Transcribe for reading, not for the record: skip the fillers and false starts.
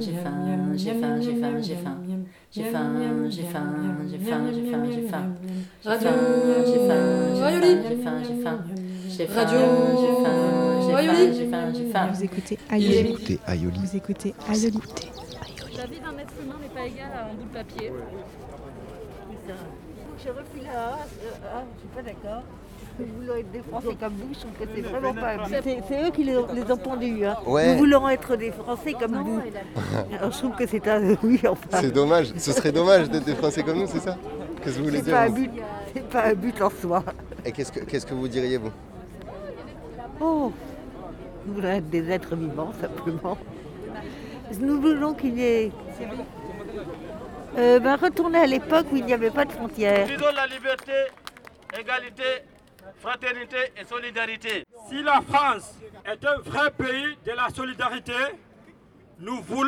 j'ai faim, j'ai faim, j'ai faim, j'ai faim. J'ai faim, j'ai faim, j'ai faim, j'ai faim, j'ai faim. Radio J'ai faim, j'ai faim. J'ai faim, Radio j'ai faim, j'ai faim, j'ai faim, j'ai faim. Vous écoutez Aïoli. Écoutez Aïoli. Vous écoutez Aïoli. La vie d'un être humain n'est pas égale à un bout de papier. J'ai repris là, je suis pas d'accord. Nous voulons être des Français comme vous, je trouve que c'est vraiment pas un but. C'est eux qui les ont pondus. Hein. Ouais. Nous voulons être des Français comme vous. Alors, je trouve que c'est un... Oui, enfin. C'est dommage, ce serait dommage d'être des Français comme nous, c'est ça? Qu'est-ce que vous voulez C'est dire? pas un but, c'est pas un but en soi. Et qu'est-ce que vous diriez, vous? Oh, nous voulons être des êtres vivants, simplement. Nous voulons qu'il y ait... retourner à l'époque où il n'y avait pas de frontières. Nous disons la liberté, égalité, fraternité et solidarité. Si la France est un vrai pays de la solidarité, nous voulons